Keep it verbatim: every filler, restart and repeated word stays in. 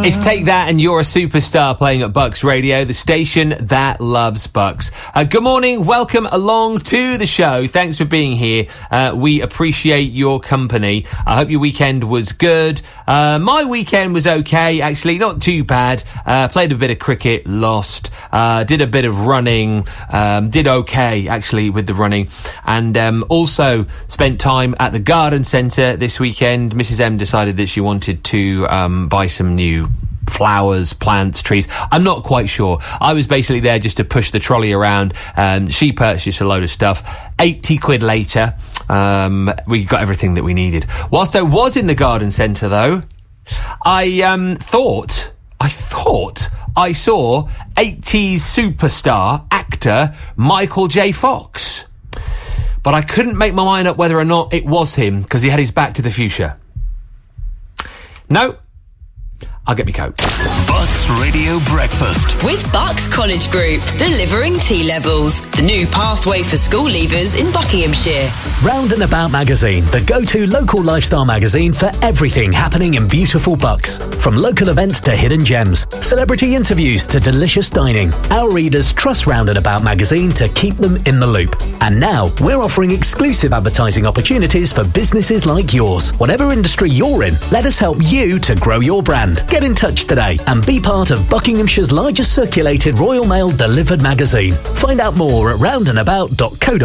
It's Take That and You're a Superstar playing at Bucks Radio, the station that loves Bucks. Uh, good morning, welcome along to the show. Thanks for being here. Uh, we appreciate your company. I hope your weekend was good. Uh, my weekend was okay, actually, not too bad. Uh, played a bit of cricket, lost. Uh, did a bit of running, um, did okay, actually, with the running. And um, also spent time at the garden centre this weekend. Missus M decided that she wanted to um, buy some new flowers, plants, trees. I'm not quite sure. I was basically there just to push the trolley around. Um, she purchased a load of stuff. eighty quid later, um, we got everything that we needed. Whilst I was in the garden centre, though, I um, thought, I thought I saw eighties superstar actor Michael J. Fox. But I couldn't make my mind up whether or not it was him, because he had his Back to the Future. No, I'll get me coat. Bucks Radio Breakfast with Bucks College Group, delivering T levels. The new pathway for school leavers in Buckinghamshire. Round and About magazine, the go-to local lifestyle magazine for everything happening in beautiful Bucks. From local events to hidden gems, celebrity interviews to delicious dining, our readers trust Round and About magazine to keep them in the loop. And now we're offering exclusive advertising opportunities for businesses like yours. Whatever industry you're in, let us help you to grow your brand. Get in touch today and be part of Buckinghamshire's largest circulated Royal Mail delivered magazine. Find out more at round and about dot co dot uk.